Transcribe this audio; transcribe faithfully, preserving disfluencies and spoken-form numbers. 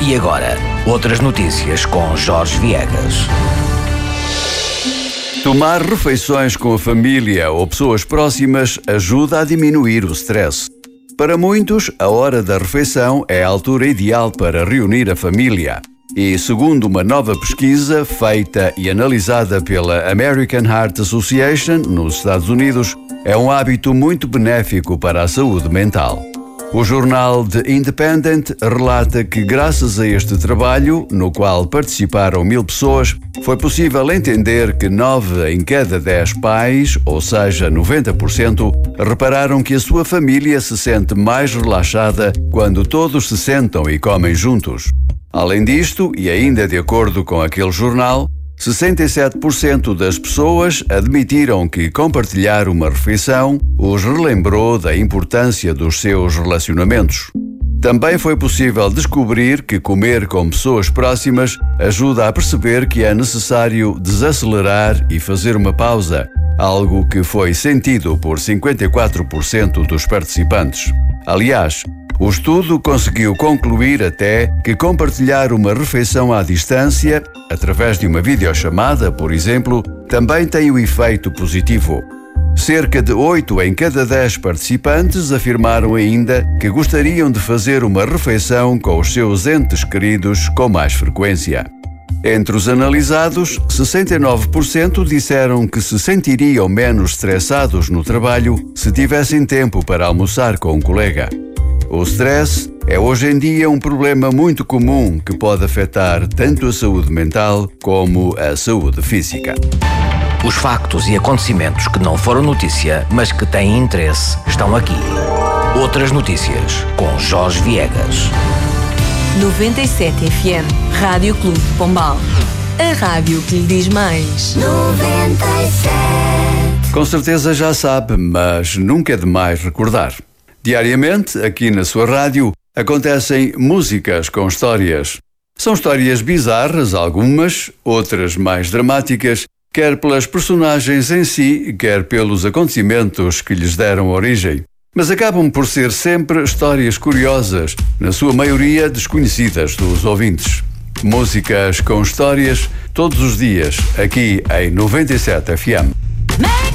E agora, outras notícias com Jorge Viegas. Tomar refeições com a família ou pessoas próximas ajuda a diminuir o stress. Para muitos, a hora da refeição é a altura ideal para reunir a família. E, segundo uma nova pesquisa feita e analisada pela American Heart Association, nos Estados Unidos, é um hábito muito benéfico para a saúde mental. O jornal The Independent relata que, graças a este trabalho, no qual participaram mil pessoas, foi possível entender que nove em cada dez pais, ou seja, noventa por cento, repararam que a sua família se sente mais relaxada quando todos se sentam e comem juntos. Além disto, e ainda de acordo com aquele jornal, sessenta e sete por cento das pessoas admitiram que compartilhar uma refeição os relembrou da importância dos seus relacionamentos. Também foi possível descobrir que comer com pessoas próximas ajuda a perceber que é necessário desacelerar e fazer uma pausa, algo que foi sentido por cinquenta e quatro por cento dos participantes. Aliás, o estudo conseguiu concluir até que compartilhar uma refeição à distância, através de uma videochamada, por exemplo, também tem um efeito positivo. Cerca de oito em cada dez participantes afirmaram ainda que gostariam de fazer uma refeição com os seus entes queridos com mais frequência. Entre os analisados, sessenta e nove por cento disseram que se sentiriam menos estressados no trabalho se tivessem tempo para almoçar com um colega. O stress é hoje em dia um problema muito comum que pode afetar tanto a saúde mental como a saúde física. Os factos e acontecimentos que não foram notícia, mas que têm interesse, estão aqui. Outras notícias com Jorge Viegas. noventa e sete F M, Rádio Clube de Pombal. A rádio que lhe diz mais. noventa e sete. Com certeza já sabe, mas nunca é demais recordar. Diariamente, aqui na sua rádio, acontecem músicas com histórias. São histórias bizarras, algumas, outras mais dramáticas, quer pelas personagens em si, quer pelos acontecimentos que lhes deram origem. Mas acabam por ser sempre histórias curiosas, na sua maioria desconhecidas dos ouvintes. Músicas com histórias, todos os dias, aqui em noventa e sete F M.